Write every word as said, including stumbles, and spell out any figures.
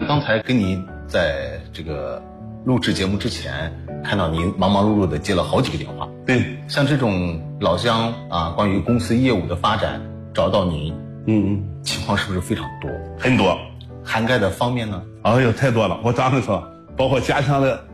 刚才跟你在这个录制节目之前，看到您忙忙碌碌的接了好几个电话。 对， 像这种老乡啊，关于公司业务的发展找到您， 嗯嗯， 情况是不是非常多？ 很多， 涵盖的方面呢？ 哎呦，太多了。我早上说，包括加强的